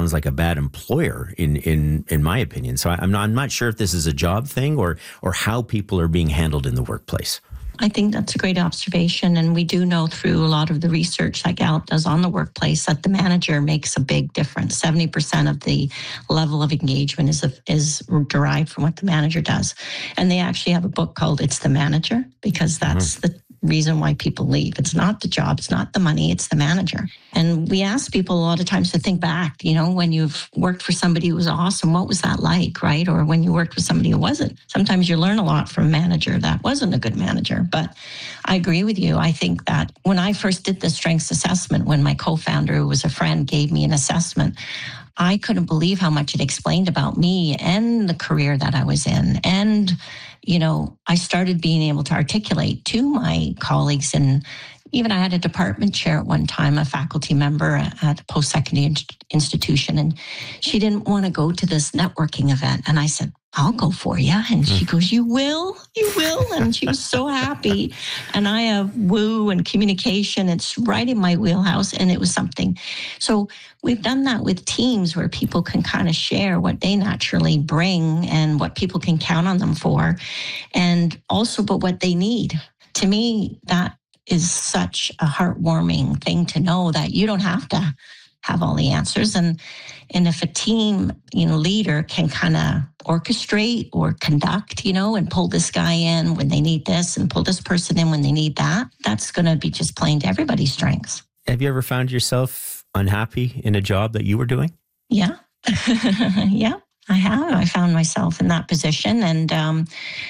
sounds like a bad employer in my opinion. So I'm not sure if this is a job thing or how people are being handled in the workplace. I think that's a great observation. And we do know through a lot of the research that Gallup does on the workplace that the manager makes a big difference. 70% of the level of engagement is derived from what the manager does. And they actually have a book called It's the Manager, because that's the reason why people leave. It's not the job, it's not the money, it's the manager. And we ask people a lot of times to think back, when you've worked for somebody who was awesome, what was that like, right? Or when you worked with somebody who wasn't. Sometimes you learn a lot from a manager that wasn't a good manager. But I agree with you. I think that when I first did the strengths assessment, when my co-founder, who was a friend, gave me an assessment, I couldn't believe how much it explained about me and the career that I was in. And I started being able to articulate to my colleagues, and even I had a department chair at one time, a faculty member at a post-secondary institution, and she didn't want to go to this networking event. And I said, I'll go for you. And she goes, you will? And she was so happy. And I have woo and communication. It's right in my wheelhouse. And it was something. So we've done that with teams where people can kind of share what they naturally bring and what people can count on them for. And also, but what they need. To me, that is such a heartwarming thing to know that you don't have to have all the answers. And if a team, leader can kind of orchestrate or conduct, and pull this guy in when they need this and pull this person in when they need that, that's going to be just playing to everybody's strengths. Have you ever found yourself unhappy in a job that you were doing? Yeah. Yeah, I have. I found myself in that position. And,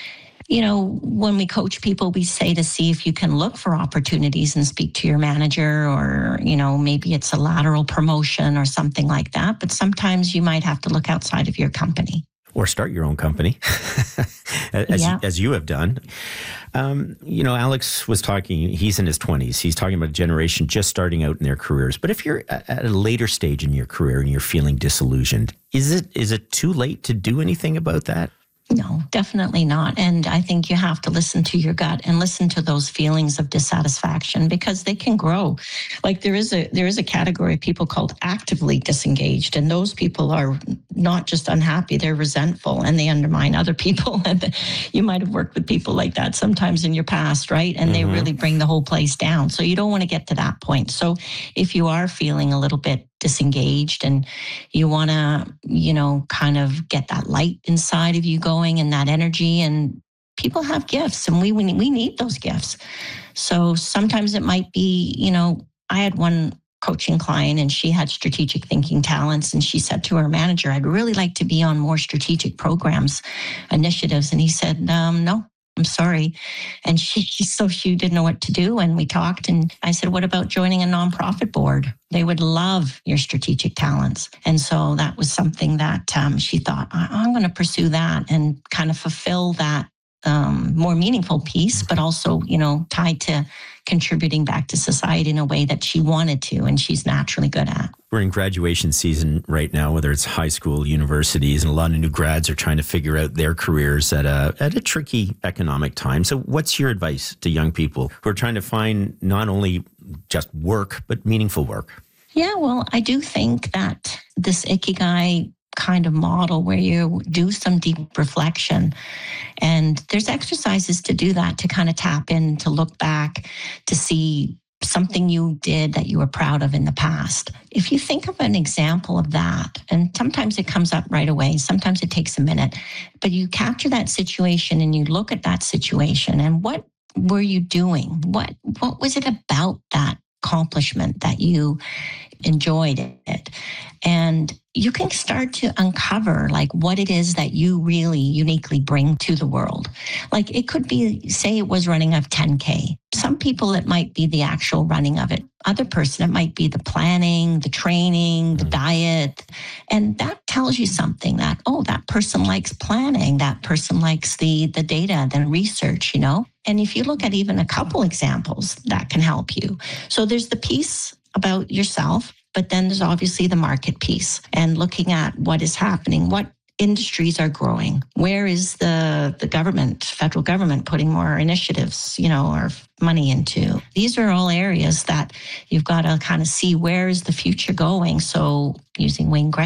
when we coach people, we say to see if you can look for opportunities and speak to your manager, or, maybe it's a lateral promotion or something like that. But sometimes you might have to look outside of your company. Or start your own company, as you have done. Alex was talking, he's in his 20s. He's talking about a generation just starting out in their careers. But if you're at a later stage in your career and you're feeling disillusioned, is it too late to do anything about that? No, definitely not. And I think you have to listen to your gut and listen to those feelings of dissatisfaction, because they can grow. Like there is a category of people called actively disengaged. And those people are not just unhappy, they're resentful and they undermine other people. And you might have worked with people like that sometimes in your past, right? And they really bring the whole place down. So you don't want to get to that point. So if you are feeling a little bit disengaged and you want to, kind of get that light inside of you going and that energy, and people have gifts and we need those gifts. So sometimes it might be, I had one coaching client and she had strategic thinking talents, and she said to her manager, I'd really like to be on more strategic programs, initiatives. And he said, no, I'm sorry. And she didn't know what to do. And we talked and I said, what about joining a nonprofit board? They would love your strategic talents. And so that was something that she thought, I'm going to pursue that and kind of fulfill that more meaningful piece, but also, tied to contributing back to society in a way that she wanted to and she's naturally good at. We're in graduation season right now, whether it's high school, universities, and a lot of new grads are trying to figure out their careers at a tricky economic time. So what's your advice to young people who are trying to find not only just work, but meaningful work? Yeah, well, I do think that this Ikigai kind of model where you do some deep reflection, and there's exercises to do that, to kind of tap in, to look back, to see something you did that you were proud of in the past. If you think of an example of that, and sometimes it comes up right away, sometimes it takes a minute, but you capture that situation and you look at that situation and what were you doing? What was it about that accomplishment that you enjoyed it? And you can start to uncover like what it is that you really uniquely bring to the world. Like it could be, say it was running of 10K. Some people, it might be the actual running of it. Other person, it might be the planning, the training, the diet. And that tells you something that, oh, that person likes planning. That person likes the data, the research, And if you look at even a couple examples, that can help you. So there's the piece about yourself, but then there's obviously the market piece and looking at what is happening, what industries are growing, where is the government, federal government putting more initiatives, or money into. These are all areas that you've got to kind of see where is the future going. So using Wayne Gretzky